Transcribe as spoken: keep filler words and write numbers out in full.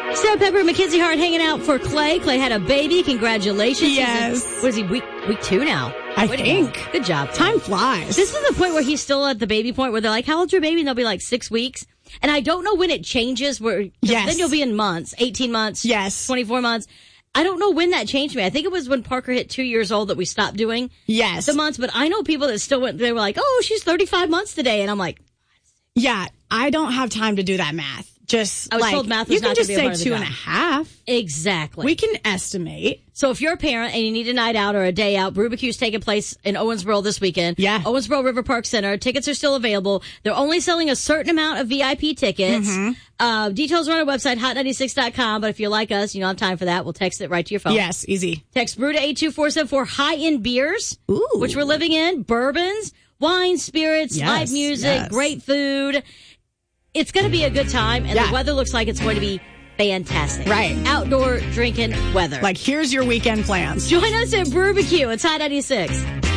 Sarah Pepper and Mackenzie Hart hanging out for Clay. Clay had a baby. Congratulations. Yes. He's in, what is he, week, week two now? I Way to think. go. Good job. Time flies. This is the point where he's still at the baby point where they're like, how old's your baby? And they'll be like six weeks. And I don't know when it changes. Where Yes. Then you'll be in months, eighteen months, Yes. twenty-four months. I don't know when that changed me. I think it was when Parker hit two years old that we stopped doing Yes. the months. But I know people that still went, they were like, oh, she's thirty-five months today. And I'm like, Yeah, I don't have time to do that math. Just I was like, told math was you can not just gonna be a say part of the two and a job. half. exactly. We can estimate. So if you're a parent and you need a night out or a day out, Rubicue's taking place in Owensboro this weekend. Yeah. Owensboro River Park Center. Tickets are still available. They're only selling a certain amount of V I P tickets. Mm-hmm. Uh, details are on our website, hot ninety-six dot com. But if you're like us, you don't have time for that, we'll text it right to your phone. Yes, easy. Text brew to eight two four seven for high-end beers, Ooh. which we're living in, bourbons, wine, spirits, Yes, live music, yes. great food. It's going to be a good time, and Yeah. the weather looks like it's going to be fantastic. Right. Outdoor drinking weather. Like, here's your weekend plans. Join us at Brubicue. It's Hot ninety-six.